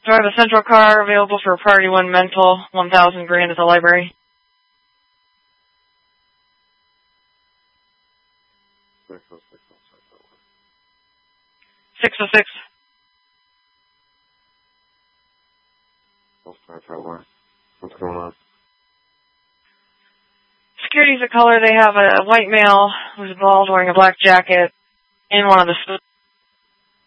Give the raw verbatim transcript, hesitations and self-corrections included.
So I have a Central car available for Priority one Mental, one thousand grand at the library. six oh six, oh six oh one. six oh six. I'll start that way. What's going on? Security's a color. They have a white male who's bald wearing a black jacket in one of the